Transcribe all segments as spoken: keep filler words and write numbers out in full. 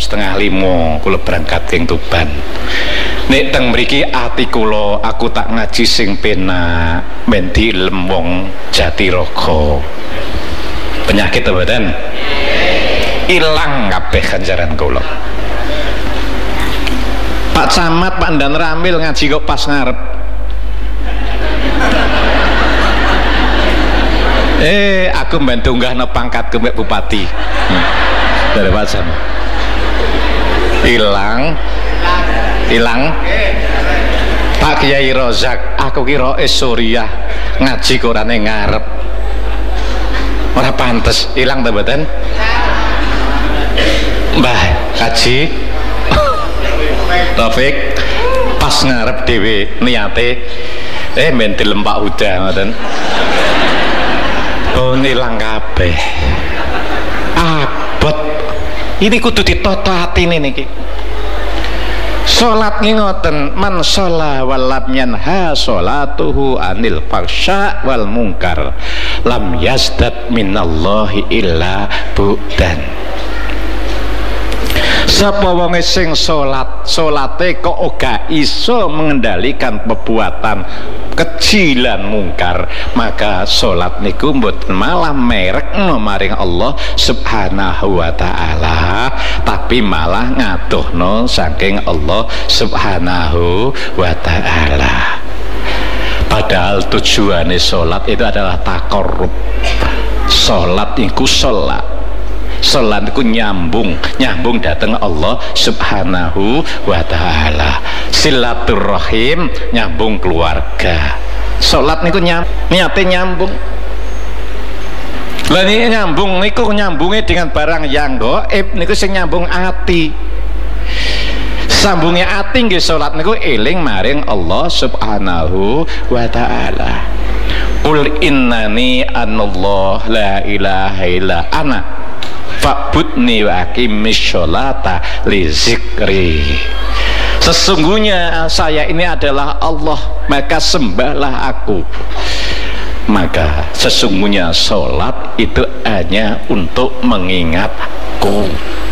setengah lima kula berangkat king Tuban. Nek teng mriki ati kula aku tak ngaji sing penak ben diilem wong Jatirogo. Penyakit apa mboten? Ilang kabeh ganjaran kula. Pak Camat, Pak Dan Ramil ngaji kok pas ngarep. Eh, aku bantu nggahno pangkat ke Mbak Bupati. Hmm. Dari Pak Camat. Ilang. Ilang. Pak Kiai Rozak, aku kira Suriah ngaji Qurane ngarep. Ora pantes, ilang ta mboten? Mbah, kaji Taufik pas ngarep dhewe niate eh men dilempak udah ngoten. Oh nilang kabeh. Abot. Ini kudu ditoto atine niki. Salat ngoten, man sholla walam yanha sholatuhu anil faksha wal mungkar lam yazdad minallahi illa bu'dan. Sapa wong sing salat, salate kok ora iso mengendalikan perbuatan keji lan mungkar, maka salat niku mboten malah merekno maring Allah Subhanahu wa taala, tapi malah ngadohno saking Allah Subhanahu wa taala. Padahal tujuane salat itu adalah takarrub. Salat iku salat salat itu nyambung nyambung datang Allah Subhanahu wa ta'ala. Silaturahim nyambung keluarga. Salat niku nyam, niate nyambung. Lah ini nyambung niku nyambungnya dengan barang yang gaib niku sing nyambung ati. Sambungnya ati nggih salat niku eling maring Allah Subhanahu wa ta'ala. Qul innani anallah la ilaha illa ana fa'budni wa aqimis sholata li zikri. Sesungguhnya saya ini adalah Allah, maka sembahlah aku. Maka sesungguhnya sholat itu hanya untuk mengingatku.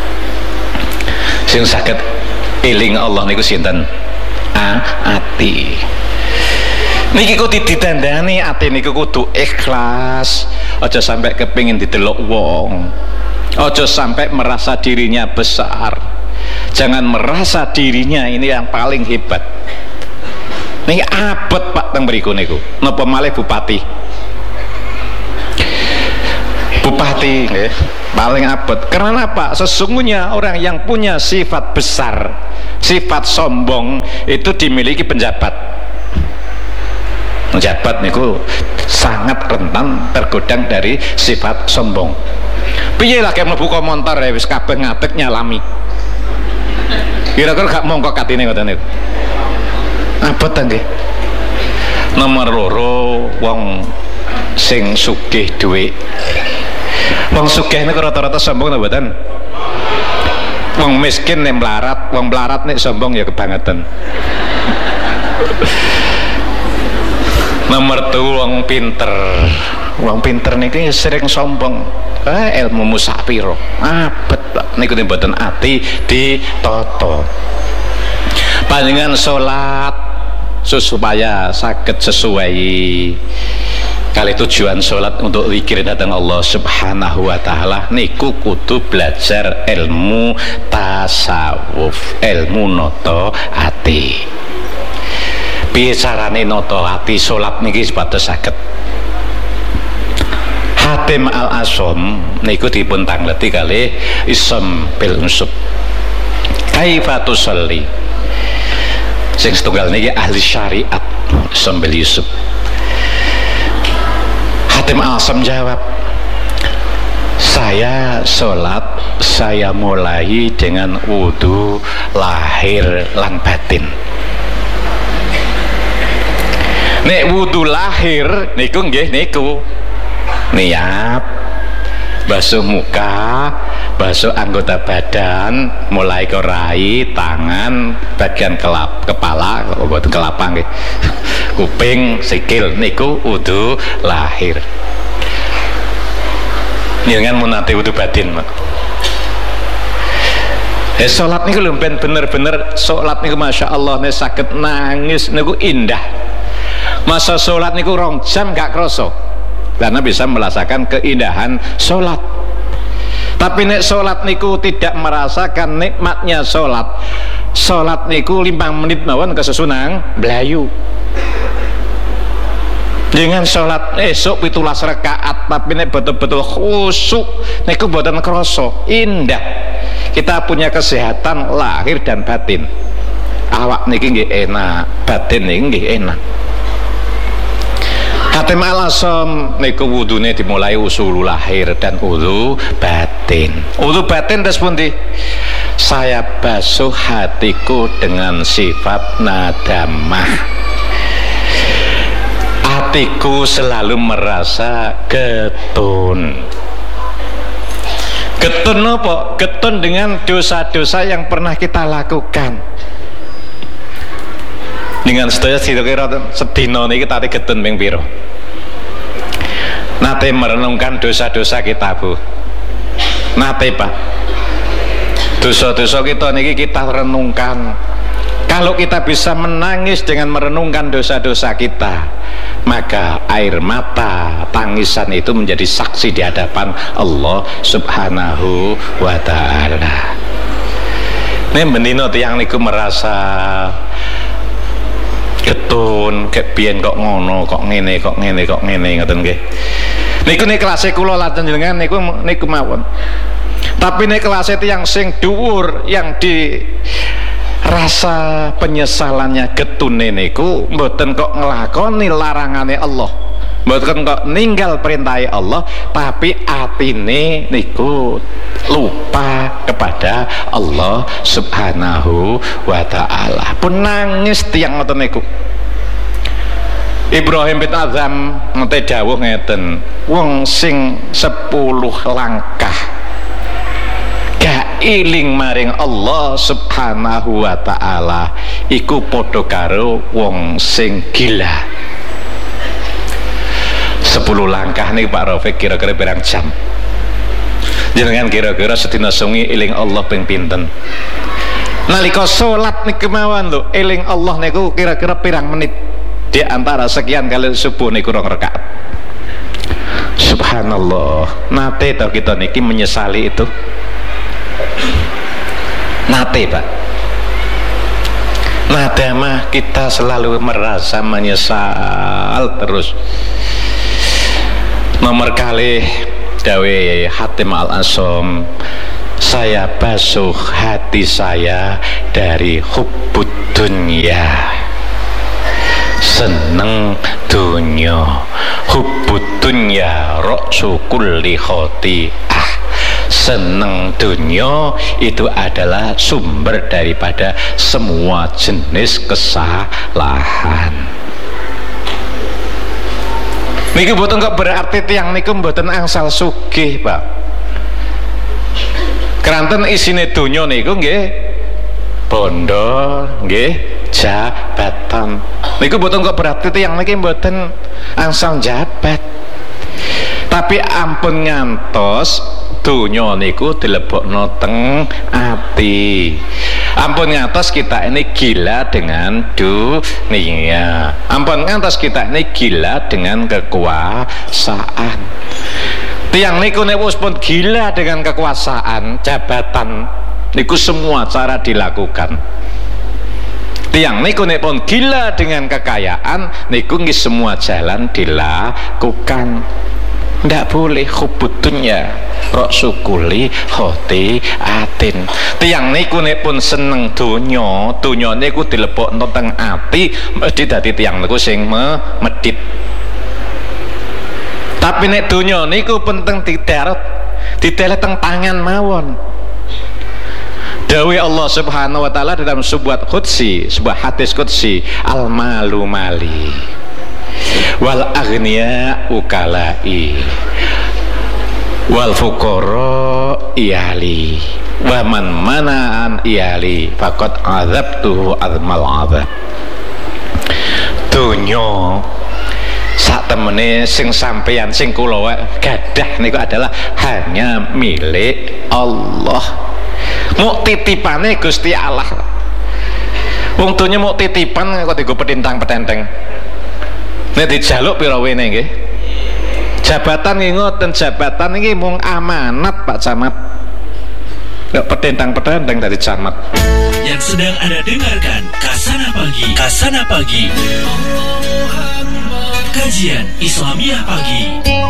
Sing saged eling Allah niku sinten? Ah, ati. Niki kudu ditandani ati niku kudu ikhlas. Aja sampai kepingin didelok wong. Ojo sampai merasa dirinya besar. Jangan merasa dirinya ini yang paling hebat. Ini abot Pak teng mriku niku. Napa malih bupati? Bupati nggih, paling abot. Karena apa? Sesungguhnya orang yang punya sifat besar, sifat sombong itu dimiliki penjabat. Penjabat niku sangat rentan tergodang dari sifat sombong. Piye lah kayak mlebu komentar ya wis kabeh ngadeg nyalami. Kira-kira gak mongko katine ngoten niku. Abot ta nggih. Nomor loro wong sing sugih dhuwit. Wong sugih niku rata-rata sombong ta mboten? Wong miskin nek melarat, wong melarat nek sombong ya kebangetan. Nomor tuh wong pinter. Wong pinter niki sering sombong. Eh ilmu musafiro abet Pak niku mboten ati ditata. Panjenengan salat supaya saged sesuai kali tujuan salat untuk zikir datang Allah Subhanahu wa taala niku kudu belajar ilmu tasawuf, ilmu noto ati. Piye carane noto ati salat niki sepados saged. Hatim Al-Asom niku dipun tangleti kalih Isam bil Unsub. Kaifa tusalli. Sing setunggal niki ahli syariat Isam bil Yusuf. Hatim Al-Asom jawab, saya sholat saya mulai dengan wudu lahir lan batin. Nek wudu lahir niku nggih niku niat basuh muka, basuh anggota badan mulai ke rai, tangan, bagian kelap, kepala, obat kelapa nggih. Kuping, sikil niku wudu lahir. Njenengan mun nate wudu batin, Pak. Eh salat niku lho ben bener-bener salat niku Masya Allah nek saged nangis niku indah. Masa salat niku rong jam gak kroso. Karena bisa merasakan keindahan salat. Tapi nek salat niku tidak merasakan nikmatnya salat. Salat niku lima menit mawon kesusunang blayu. Dengan sholat esok pitulas rakaat, tapi nek betul-betul khusyuk niku boten kroso indah. Kita punya kesehatan lahir dan batin. Awak niki nggih enak, batin niki nggih enak. Hatim al-asom niku wudune dimulai usul lahir dan wudu batin. Wudu batin terus pundi? Saya basuh hatiku dengan sifat nadamah. Hatiku selalu merasa getun. Getun apa? Getun dengan dosa-dosa yang pernah kita lakukan. Dengan sedaya kira-kira sedina niki tadi getun ping pira? Nate merenungkan dosa-dosa kita, Bu. Nate, Pak. Dosa-dosa kita niki kita renungkan. Kalau kita bisa menangis dengan merenungkan dosa-dosa kita, maka air mata tangisan itu menjadi saksi di hadapan Allah Subhanahu wa ta'ala. Ini benino tiang niku merasa getun, kek biyen kok ngono, kok ngene, kok ngene, kok ngene ngoten nggih. Niku nek kelas kula lajeng jenengan niku niku mawon. Tapi nek kelas tiyang sing dhuwur yang di rasa penyesalannya getune niku mboten kok nglakoni larangane Allah, mboten kok ninggal perintah Allah, tapi atine niku lupa kepada Allah Subhanahu wa ta'ala. Pun nangis tiang ngoten niku. Ibrahim bin Azam ngete dawuh ngeten, wong sing sepuluh langkah gak iling maring Allah Subhanahu wa ta'ala iku padha karo wong sing gila. Sepuluh langkah nih Pak Rafiq kira-kira berang jam? Jenengan kira-kira sedina sungi iling Allah ping pinten? Nalika salat niku kemawon lho, eling Allah niku kira-kira pirang menit? Di antara sekian kali subuh niku rong rakaat. Subhanallah. Nate to kita niki menyesali itu. Nate, Pak. Nadamah kita selalu merasa menyesal terus. Nomor kali dawe Hatim al-Asom, saya basuh hati saya dari hubbud dunya, seneng dunya. Hubbud dunya ra'su kulli khati'ah. Seneng dunia itu adalah sumber daripada semua jenis kesalahan. Niku mboten kok berarti tiang niku mboten angsal sugih, Pak. Keranten isine dunia niku nggih bondo, nggih jabatan. Niku mboten kok berarti tiang niki mboten angsal jabat. Tapi ampun ngantos dunya niku dilebokno teng ati. Ampun ngantos kita ini gila dengan dunia. Ampun ngantos kita ini gila dengan kekuasaan. Tiang niku nek wis pun gila dengan kekuasaan, jabatan niku semua cara dilakukan. Tiang niku nek pun gila dengan kekayaan niku nggih semua jalan dilakukan. Ndak boleh hubutunya roksukuli hoti atin. Tiang niku nek pun seneng donya, donya niku dilebokno teng ati, mesti dadi tiang niku sing medhit. Tapi nek donya niku penting dideret, dideret teng tangan mawon. Dawe Allah Subhanahu wa ta'ala dalam sebuah qudsi, sebuah hadis qudsi, al malu mali wal aghniya ukalai wal fuqara iyali wa man mana'an iyali faqad azabtuhu azmal azab. Dunya sak temene sing sampeyan sing kula gadah niku adalah hanya milik Allah. Muk titipane Gusti Allah. Wong donya muk titipan kok digo petintang petenteng. Nek dijaluk pira wene nggih? Jabatan nggih ngoten, jabatan iki mung amanat Pak Camat. Nek petintang petenteng dari camat. Yang sedang Anda dengarkan Kasana Pagi. Kasana Pagi. Kajian Islamiah Pagi.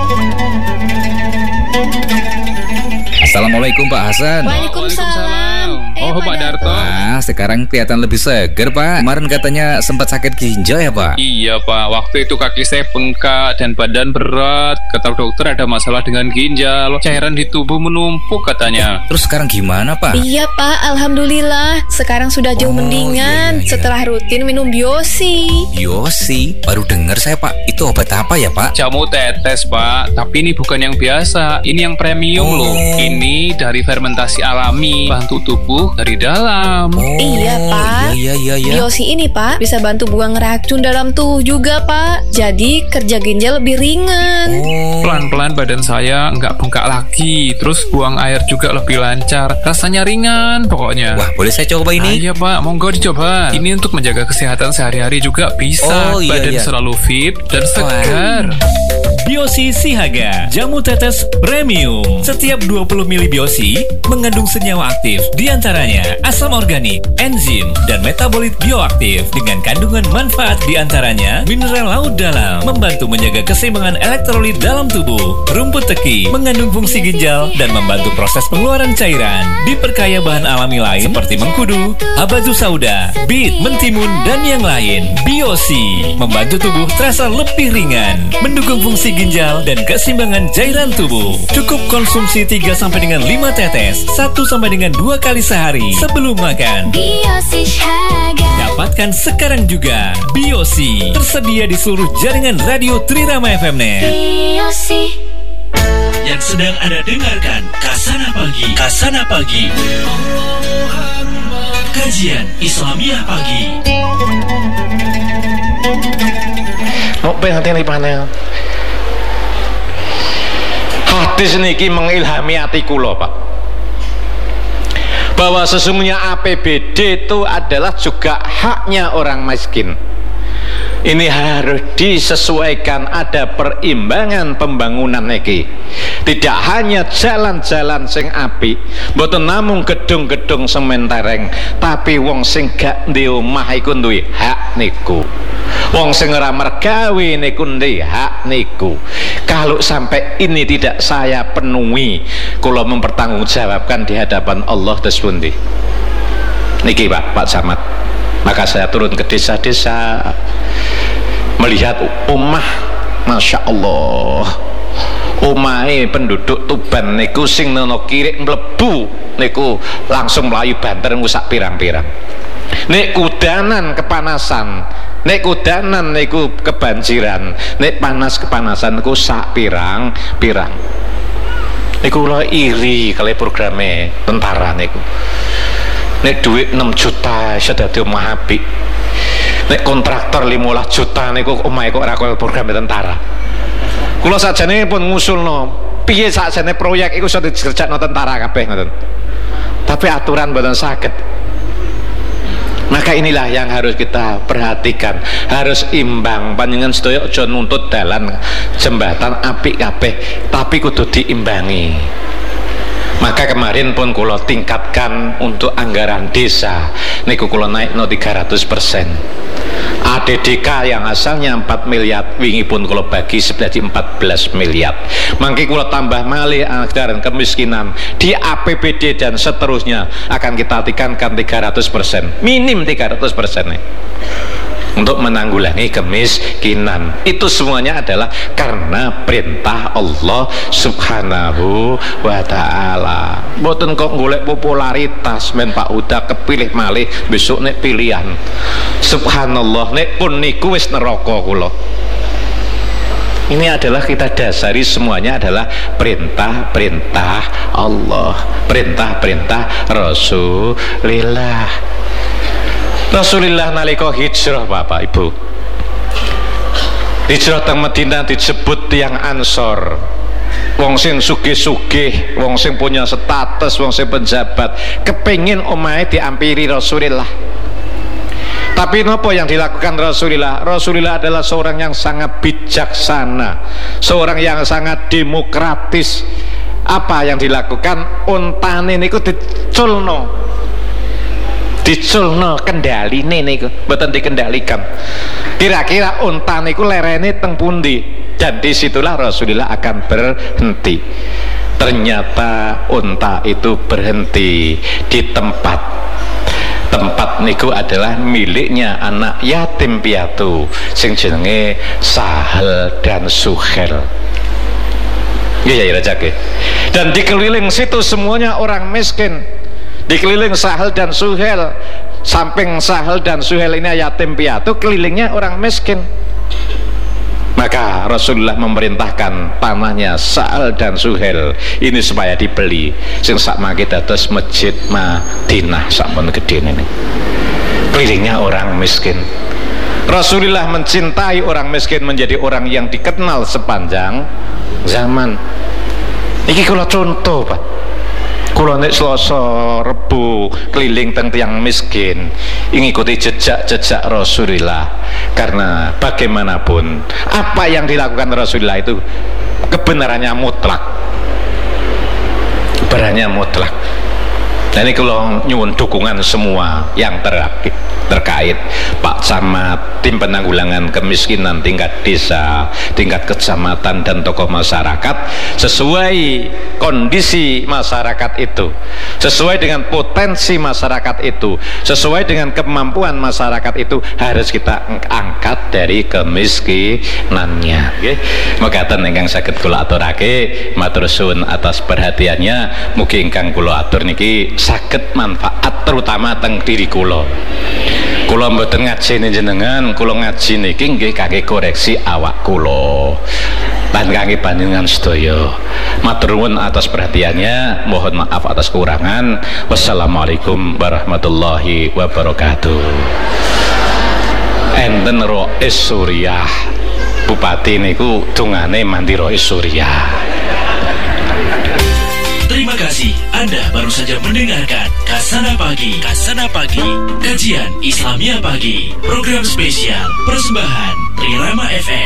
Assalamualaikum Pak Hasan. Waalaikumsalam. Oh, eh, Pak Darto. Ah, sekarang kelihatan lebih seger Pak. Kemarin katanya sempat sakit ginjal ya Pak? Iya Pak, waktu itu kaki saya bengkak dan badan berat. Kata dokter ada masalah dengan ginjal, cairan di tubuh menumpuk katanya. Terus sekarang gimana Pak? Iya Pak, alhamdulillah. Sekarang sudah jauh Oh, mendingan iya, iya. setelah rutin minum biosi. Biosi? Baru dengar saya Pak. Itu obat apa ya Pak? Jamu tetes Pak, tapi ini bukan yang biasa, ini yang premium Oh. loh. Ini dari fermentasi alami, bantu tubuh dari dalam. Oh, Iya, Pak. Iya iya iya. Biosi ini Pak bisa bantu buang racun dalam tubuh juga Pak. Jadi kerja ginjal lebih ringan. Oh. Pelan-pelan badan saya nggak bengkak lagi, terus buang air juga lebih lancar. Rasanya ringan pokoknya. Wah, boleh saya coba Ah, ini? iya Pak, monggo dicoba. Ini untuk menjaga kesehatan sehari-hari juga bisa. Oh, iya, Badan iya. selalu fit dan segar. Biosi Sihaga, jamu tetes premium. Setiap dua puluh mililiter Biosi mengandung senyawa aktif, diantaranya asam organik, enzim, dan metabolit bioaktif dengan kandungan manfaat diantaranya mineral laut dalam, membantu menjaga keseimbangan elektrolit dalam tubuh. Rumput teki mengandung fungsi ginjal dan membantu proses pengeluaran cairan. Diperkaya bahan alami lain seperti mengkudu, habatu sauda, bit, mentimun, dan yang lain. Biosi membantu tubuh terasa lebih ringan, mendukung fungsi ginjal dan keseimbangan cairan tubuh. Cukup konsumsi tiga sampai dengan lima tetes satu sampai dengan dua kali sehari sebelum makan. Biosi Sihaga. Dapatkan sekarang juga. Biosi tersedia di seluruh jaringan radio Trirama F M Net. Biosi. Yang sedang Anda dengarkan Kasana Pagi. Kasana Pagi. Kajian Islamiah Pagi. Mau pengen panel. Hadis niki mengilhami hati kula Pak, bahwa sesungguhnya A P B D itu adalah juga haknya orang miskin. Ini harus disesuaikan, ada perimbangan pembangunan niki. Tidak hanya jalan-jalan sing apik, mboten namung gedung-gedung sementereng, tapi wong sing gak ndek omah iku duwe hak niku. Wong sing ora mergawe niku ndek hak niku. Kalau sampai ini tidak saya penuhi, kula mempertanggungjawabkan di hadapan Allah Tasbundi. Niki Pak, Pak Camat. Maka saya turun ke desa-desa melihat omah, masya Allah, omahe penduduk Tuban niku sing nono kirik mlebu niku langsung melayu banter ngusak pirang-pirang. Nek kudanan kepanasan, nek kudanan niku kebanjiran, nek panas kepanasan niku sak pirang-pirang. Niku kula iri kali programe tentara niku. Nek duit enam juta iso dadi omah apik. Nek kontraktor lima belas juta niku omahe kok ora kaya program tentara. Kula sajane pun ngusulno, piye sakjane proyek iku iso dikerjakno tentara kabeh ngoten. Tapi aturan mboten saged. Maka inilah yang harus kita perhatikan, harus imbang. Panjenengan sedaya aja nuntut dalan jembatan apik kabeh, tapi kudu diimbangi. Maka kemarin pun kula tingkatkan untuk anggaran desa niku kula naikno tiga ratus persen. A D D K yang asalnya empat miliar wingi pun kula bagi jadi empat belas miliar. Mangke kula tambah malih anggaran kemiskinan di A P B D dan seterusnya akan kita tingkatkan tiga ratus persen, minim tiga ratus persen nih, untuk menanggulangi kemiskinan. Itu semuanya adalah karena perintah Allah Subhanahu wa ta'ala. Mboten kok golek popularitas men Pak Huda kepilih malih besok nek pilihan. Subhanallah, nek pun niku wis neraka kula. Ini adalah kita dasari semuanya adalah perintah-perintah Allah, perintah-perintah Rasulullah. Rasulullah nalika hijrah Bapak Ibu, hijrah teng Madinah disebut tiang Ansor. wong sing sugih-sugih, wong sing punya status, wong sing pejabat kepengin omahe diampiri Rasulullah. Tapi apa yang dilakukan Rasulullah? Rasulullah adalah seorang yang sangat bijaksana, seorang yang sangat demokratis. Apa yang dilakukan? Untane niku diculno, diculno kendaline niku, mboten dikendalikan. Kira-kira unta niku lerene teng pundi? Dan disitulah Rasulullah akan berhenti. Ternyata unta itu berhenti di tempat tempat niku adalah miliknya anak yatim piatu sing jenenge Sahal dan Suhel. Iya ya Rajake. Dan dikeliling situ semuanya orang miskin. Dikeliling Sahal dan Suhel. Samping Sahal dan Suhel ini yatim piatu, kelilingnya orang miskin. Maka Rasulullah memerintahkan tanahnya Sa'al dan Suhel ini supaya dibeli. Sing sak mangke dados Masjid Madinah sampun gedhe ini. Kelilingnya orang miskin. Rasulullah mencintai orang miskin menjadi orang yang dikenal sepanjang zaman. Iki kula contoh, Pak. Kula nek Selasa Rebo keliling teng tiyang miskin, ngikuti jejak-jejak Rasulullah. Karena bagaimanapun apa yang dilakukan Rasulullah itu kebenarannya mutlak. Kebenarannya mutlak. Dan ini kalau nyuwun dukungan semua yang terkait, terkait Pak Camat, tim penanggulangan kemiskinan tingkat desa, tingkat kecamatan dan tokoh masyarakat sesuai kondisi masyarakat itu, sesuai dengan potensi masyarakat itu, sesuai dengan kemampuan masyarakat itu harus kita angkat dari kemiskinannya. Okay? Mekaten ingkang saged kula aturake, matur suwun atas perhatiannya. Mugi ingkang kula atur niki saged manfaat terutama teng diri kula. Kula mboten ngajeni jenengan, kula ngaji niki nggih kangge koreksi awak kula lan kangge panjenengan sedaya. Matur nuwun atas perhatiannya, mohon maaf atas kekurangan. Wassalamualaikum warahmatullahi wabarakatuh. Enten Rois Suriah, bupati niku dungane mandi Rois Suriah. Terima kasih, Anda baru saja mendengarkan Kasana Pagi. Kasana Pagi, kajian Islamia Pagi, program spesial persembahan Trirama F M.